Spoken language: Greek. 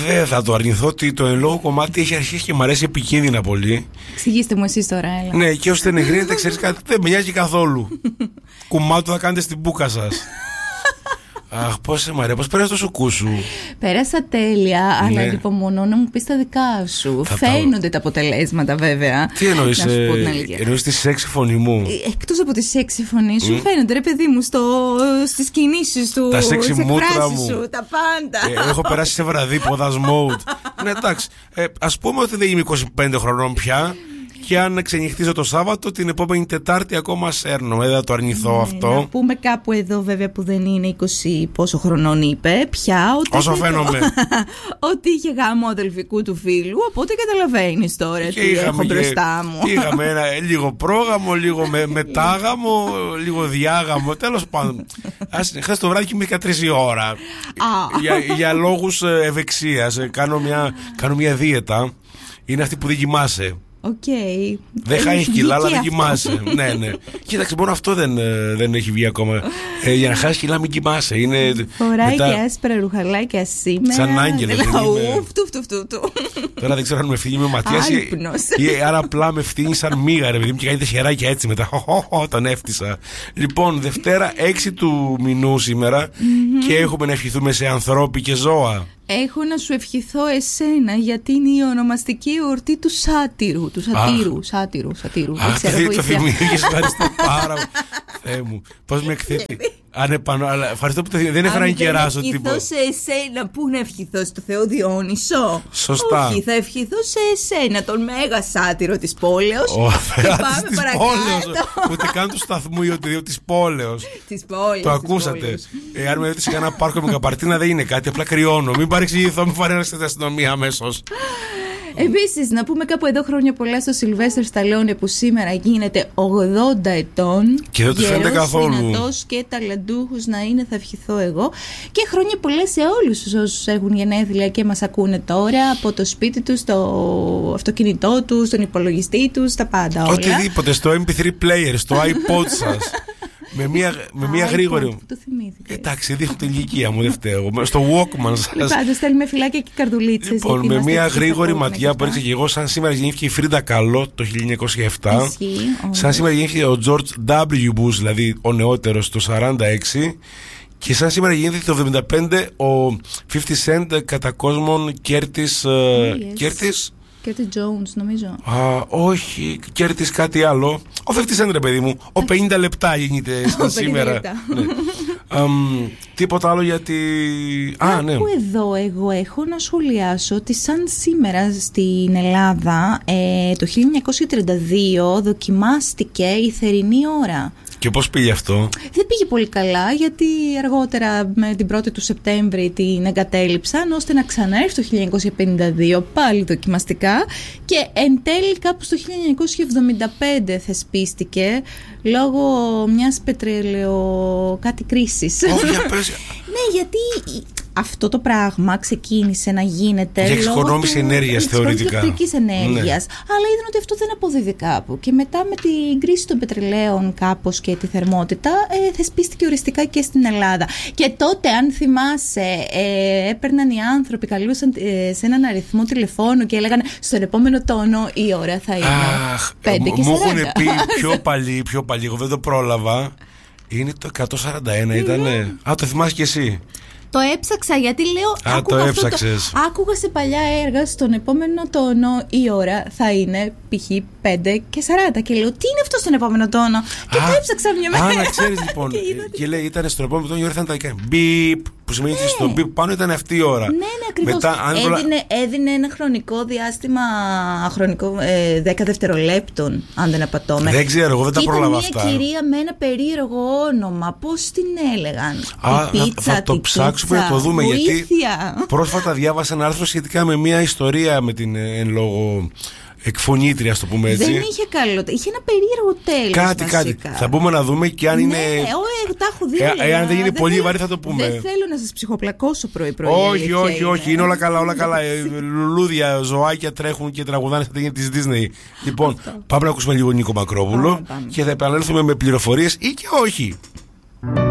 Δεν θα το αρνηθώ ότι το εν λόγω κομμάτι έχει αρχίσει και μου αρέσει επικίνδυνα πολύ. Εξηγήστε μου εσείς τώρα, έλα. Ναι, και ώστε νεγρίνετε, ξέρεις κάτι, δεν με νοιάζει καθόλου. Κουμάτο θα κάνετε στην μπούκα σας. Αχ, πώς Μαρία, πώς πέρασε το σουκού σου? Πέρασα τέλεια, αλλά ανυπομονώ να μου πεις τα δικά σου. Φαίνονται τα αποτελέσματα, βέβαια. Τι εννοείς, εννοείς τη σεξι φωνή μου? Εκτός από τη σεξι φωνή σου, φαίνονται, ρε παιδί μου, στις κινήσεις του, τα σεξι μούτρα μου, σου, τα πάντα. Έχω περάσει σε βραδίποδας mode. Ναι, εντάξει. Ας πούμε ότι δεν είμαι 25 χρονών πια. Και αν ξενυχτίζω το Σάββατο, την επόμενη Τετάρτη ακόμα σέρνω. Δεν θα το αρνηθώ αυτό. Να πούμε κάπου εδώ, βέβαια, που δεν είναι 20 πόσο χρονών είπε πια. Όσο φαίνομαι. Ότι είχε γάμο αδελφικού του φίλου. Οπότε καταλαβαίνεις τώρα τι έχω μπροστά μου. Είχαμε λίγο πρόγαμο, λίγο μετάγαμο, λίγο διάγαμο. Τέλος πάντων. Χθες το βράδυ κοιμήθηκα 3 η ώρα. Για λόγους ευεξίας. Κάνω μια δίαιτα. Είναι αυτή που δεν κοιμάσαι. Okay. Δεν χάνει κιλά, αλλά δεν κοιμάσαι. Ναι. Κοίταξε, μόνο αυτό δεν έχει βγει ακόμα. Για να χάσει κιλά, μην κοιμάσαι. Φοράει και άσπρα ρουχαλάκια σήμερα. Σαν άγγελο. Τώρα δεν ξέρω αν με ευθύνει με ματιάς ή άρα απλά με ευθύνει σαν μίγα, ρε παιδί μου, και κάνετε χεράκια έτσι μετά. Τον έφτιασα. Λοιπόν, Δευτέρα 6 του μηνού σήμερα και έχουμε να ευχηθούμε σε ανθρώποι και ζώα. Έχω να σου ευχηθώ εσένα, γιατί είναι η ονομαστική εορτή του σάτυρου. Του σάτυρου. Αχ, το θυμήθηκες, ευχαριστώ πάρα πολύ. Θεέ μου, πώς με εκθέτει. Ευχαριστώ που δεν έφερα να κεράσω τίποτα. Θα ευχηθώ σε εσένα. Πού να ευχηθώ, στο Θεό Διόνυσο? Σωστά. Όχι, θα ευχηθώ σε εσένα, τον μέγα σάτυρο της πόλεως. Και πάμε παρακάτω. Ούτε καν του σταθμού ή οτιδήποτε, της πόλεως. Το ακούσατε. Αν με ρωτήσει κανένα πάρκο με καπαρτίνα, δεν είναι κάτι, απλά κρυώνω. Μην παρεξηγηθώ, μην φαρέναστε στην αστυνομία αμέσως. Επίσης, να πούμε κάπου εδώ χρόνια πολλά στο Σιλβέστερ Σταλόνε, που σήμερα γίνεται 80 ετών. Και δεν του φαίνεται καθόλου. Δυνατός και ταλαντούχος να είναι, θα ευχηθώ εγώ. Και χρόνια πολλά σε όλους όσους έχουν γενέθλια και μας ακούνε τώρα, από το σπίτι τους, στο αυτοκίνητό τους, στον υπολογιστή τους, τα πάντα όλα. Οτιδήποτε, στο MP3 player, στο iPod σας. Με μια γρήγορη. Το θυμήθηκα. Εντάξει, δείχνω την ηλικία μου, δεν φταίω. Στο Walkman σας. Πάντως στέλνουμε φυλάκια και καρδουλίτσες. Λοιπόν, με μια γρήγορη ματιά που έριξα και εγώ, σαν σήμερα γεννήθηκε η Φρίντα Καλό το 1907. Σαν σήμερα γεννήθηκε ο George W. Bush, δηλαδή ο νεότερος, το 46. Και σαν σήμερα γεννήθηκε το 75 ο 50 Cent κατά κόσμον Κέρτις. Κέρτις Jones, νομίζω. Όχι, Κέρτις κάτι άλλο. Ο 50 Cent, ρε παιδί μου. Ο 50 λεπτά γίνεται σαν σήμερα. Τίποτα άλλο γιατί. Ναι. Εδώ εγώ έχω να σχολιάσω ότι σαν σήμερα στην Ελλάδα το 1932 δοκιμάστηκε η θερινή ώρα. Και πώς πήγε αυτό? Δεν πήγε πολύ καλά, γιατί αργότερα με την 1η του Σεπτέμβρη την εγκατέλειψαν, ώστε να ξαναέρθει το 1952 πάλι δοκιμαστικά, και εν τέλει κάπου στο 1975 θεσπίστηκε λόγω μιας κάτι κρίσης. Ναι, γιατί αυτό το πράγμα ξεκίνησε να γίνεται για εξοικονόμηση ενέργειας θεωρητικά. Ηλεκτρικής ενέργειας. Ναι. Αλλά είδαν ότι αυτό δεν αποδίδει κάπου. Και μετά με την κρίση των πετρελαίων κάπως και τη θερμότητα θεσπίστηκε οριστικά και στην Ελλάδα. Και τότε, αν θυμάσαι, έπαιρναν οι άνθρωποι, καλούσαν σε έναν αριθμό τηλεφώνου και έλεγαν στον επόμενο τόνο η ώρα θα είναι 5 και 40. Μου έχουν πει πιο παλιό, εγώ δεν το πρόλαβα. Είναι το 141 ήτανε. Το θυμάσαι κι εσύ? Το έψαξα, γιατί λέω. Το έψαξες. Άκουγα σε παλιά έργα στον επόμενο τόνο η ώρα θα είναι π.χ. 5 και 40. Και λέω, τι είναι αυτό στον επόμενο τόνο? Και το έψαξα μια μέρα. Να ξέρεις λοιπόν. Και λέει, ήταν στον επόμενο τόνο η ώρα θα ήταν τα μπιπ. Που σημαίνει ότι στο μπιπ πάνω ήταν αυτή η ώρα. Ναι, ακριβώς. Έδινε ένα χρονικό διάστημα, 10 δευτερολέπτων, αν δεν απατώμε. Δεν ξέρω, εγώ δεν τα πρόλαβα αυτά. Ήταν μια κυρία με ένα περίεργο όνομα. Πώς την έλεγαν? Θα το ψάξουμε να το δούμε. Βοήθεια. Γιατί πρόσφατα διάβασα ένα άρθρο σχετικά με μια ιστορία με την εν λόγω εκφωνήτρια, το πούμε έτσι. Δεν είχε καλό. Είχε ένα περίεργο τέλος. Κάτι. Θα μπούμε να δούμε και αν είναι. Τα έχω δει. Αν δεν γίνει πολύ βαρύ, θα το πούμε. Δεν θέλω να σας ψυχοπλακώσω πρωί-πρωί. Όχι. Είναι όλα καλά. Λουλούδια, ζωάκια τρέχουν και τραγουδάνε στα ταινία της Disney. Λοιπόν, πάμε να ακούσουμε λίγο Νίκο Μακρόπουλο και θα επανέλθουμε με πληροφορίες ή και όχι.